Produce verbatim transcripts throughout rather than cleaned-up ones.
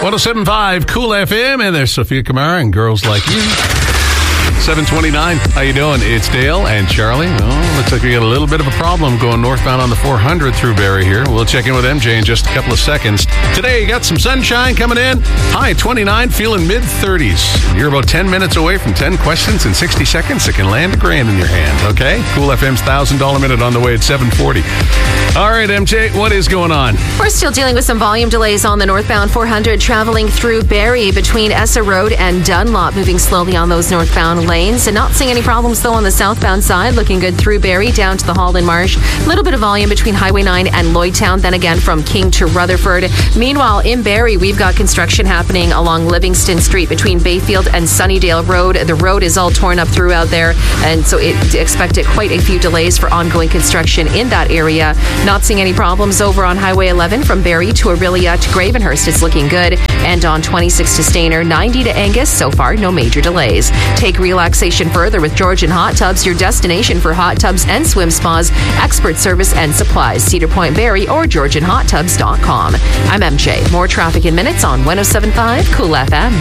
one oh seven point five Cool F M, and there's Sophia Kamara and Girls Like You. seven twenty-nine. How you doing? It's Dale and Charlie. Oh, looks like we got a little bit of a problem going northbound on the four hundred through Barrie here. We'll check in with M J in just a couple of seconds. Today, you got some sunshine coming in. High at twenty-nine, feeling mid thirties. You're about ten minutes away from ten questions in sixty seconds that can land a grand in your hand, okay? Cool F M's one thousand dollars minute on the way at seven forty. All right, M J, what is going on? We're still dealing with some volume delays on the northbound four hundred traveling through Barrie between Essa Road and Dunlop, moving slowly on those northbound lanes. And not seeing any problems, though, on the southbound side. Looking good through Barrie down to the Holden Marsh. A little bit of volume between Highway nine and Lloydtown, then again from King to Rutherford. Meanwhile, in Barrie, we've got construction happening along Livingston Street between Bayfield and Sunnydale Road. The road is all torn up throughout there, and so it expected quite a few delays for ongoing construction in that area. Not seeing any problems over on Highway eleven from Barrie to Aurelia to Gravenhurst. It's looking good. And on twenty-six to Stayner, ninety to Angus. So far, no major delays. Take relaxation further with Georgian Hot Tubs, your destination for hot tubs and swim spas, expert service and supplies. Cedar Point Barrie or georgian hot tubs dot com. I'm M J. More traffic in minutes on one oh seven point five Cool F M.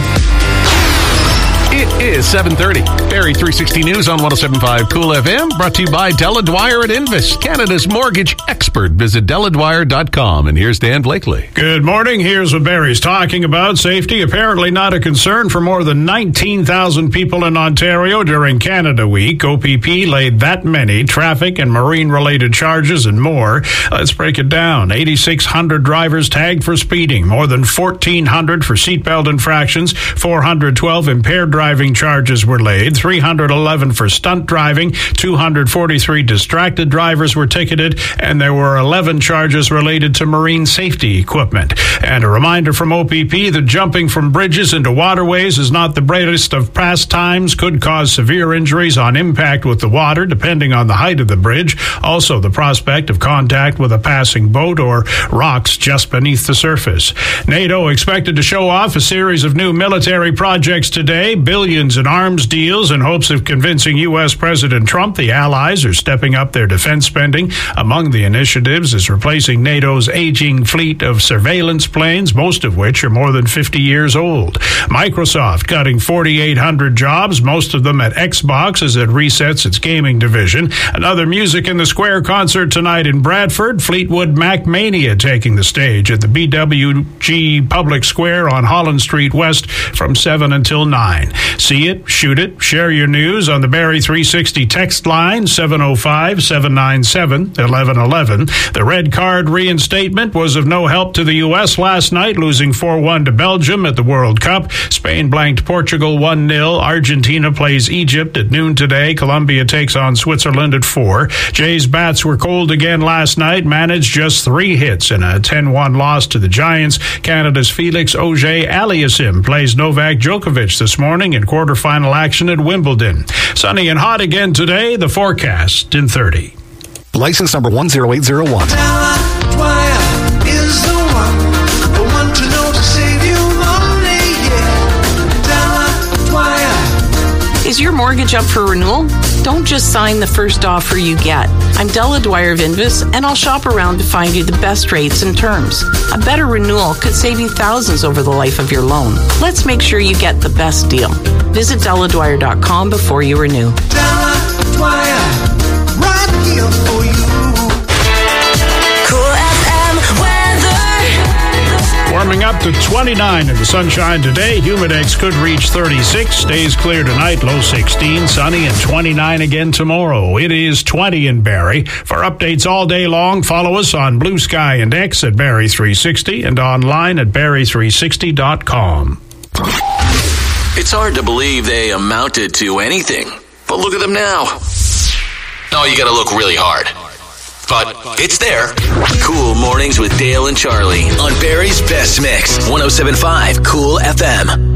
It is seven thirty. Barrie three sixty News on one oh seven point five Cool F M, brought to you by Della Dwyer at Invis, Canada's mortgage expert. Visit della dwyer dot com. And here's Dan Blakely. Good morning. Here's what Barrie's talking about. Safety apparently not a concern for more than nineteen thousand people in Ontario during Canada Week. O P P laid that many traffic and marine-related charges and more. Let's break it down. eighty-six hundred drivers tagged for speeding, more than fourteen hundred for seatbelt infractions, four hundred twelve impaired driving charges were laid, three hundred eleven for stunt driving, two hundred forty-three distracted drivers were ticketed, and there were eleven charges related to marine safety equipment. And a reminder from O P P that jumping from bridges into waterways is not the brightest of pastimes, could cause severe injuries on impact with the water, depending on the height of the bridge. Also, the prospect of contact with a passing boat or rocks just beneath the surface. NATO expected to show off a series of new military projects today. Billions in arms deals in hopes of convincing U S President Trump the allies are stepping up their defense spending. Among the initiatives is replacing NATO's aging fleet of surveillance planes, most of which are more than fifty years old. Microsoft cutting forty-eight hundred jobs, most of them at Xbox as it resets its gaming division. Another Music in the Square concert tonight in Bradford. Fleetwood Mac Mania taking the stage at the B W G Public Square on Holland Street West from seven until nine. See it, shoot it, share your news on the Barrie three sixty text line, seven oh five, seven nine seven, eleven eleven. The red card reinstatement was of no help to the U S last night, losing four one to Belgium at the World Cup. Spain blanked Portugal one nil. Argentina plays Egypt at noon today. Colombia takes on Switzerland at four. Jays bats were cold again last night, managed just three hits in a ten one loss to the Giants. Canada's Felix Auger-Aliassime plays Novak Djokovic this morning in quarterfinal action at Wimbledon. Sunny and hot again today. The forecast in thirty. License number one zero eight zero one. Della Dwyer is the one, the one to know to save you money, yeah. Della Dwyer. Is your mortgage up for renewal? Don't just sign the first offer you get. I'm Della Dwyer of Invis, and I'll shop around to find you the best rates and terms. A better renewal could save you thousands over the life of your loan. Let's make sure you get the best deal. Visit della dwyer dot com before you renew. Della Dwyer, right here for you. Cool F M weather. Warming up to twenty-nine in the sunshine today. Humidex could reach thirty-six. Stays clear tonight, low sixteen. Sunny and twenty-nine again tomorrow. It is twenty in Barrie. For updates all day long, follow us on Blue Sky and X at Barrie three sixty and online at barrie three sixty dot com. It's hard to believe they amounted to anything, but look at them now. Oh, you gotta look really hard. But it's there. Cool Mornings with Dale and Charlie on Barrie's Best Mix, one oh seven point five Cool F M.